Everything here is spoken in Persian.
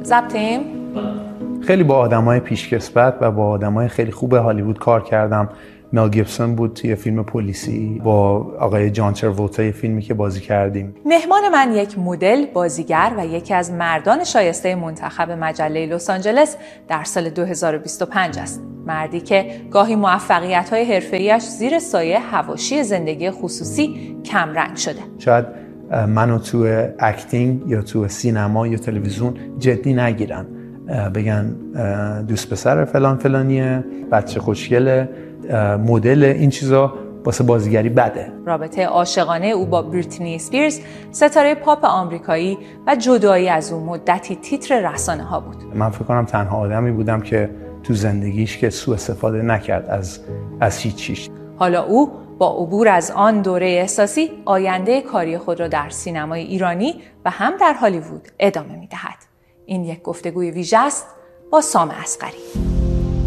ضبطیم؟ خیلی با آدمای پیشکسوت و با آدمای خیلی خوب هالیوود کار کردم. مل گیبسون بود توی فیلم پلیسی، با آقای جان ترولتا فیلمی که بازی کردیم. مهمان من یک مدل، بازیگر و یکی از مردان شایسته منتخب مجله لس آنجلس در سال 2025 است. مردی که گاهی موفقیت‌های حرفه‌ایش زیر سایه حواشی زندگی خصوصی کمرنگ شده. شاید منو تو اکتینگ یا تو سینما یا تلویزیون جدی نگیرن، بگن دوست پسر فلان فلانیه، بچه خوشگله، مدل، این چیزا واسه بازیگری بده. رابطه عاشقانه او با بریتنی اسپیرز، ستاره پاپ آمریکایی و جدایی از او مدتی تیتر رسانه‌ها بود. من فکر کنم تنها آدمی بودم که تو زندگیش که سوء استفاده نکرد از هیچ چیز. حالا او با عبور از آن دوره احساسی آینده کاری خود را در سینمای ایرانی و هم در هالیوود ادامه می‌دهد. این یک گفتگوی ویژه است با سام اصغری.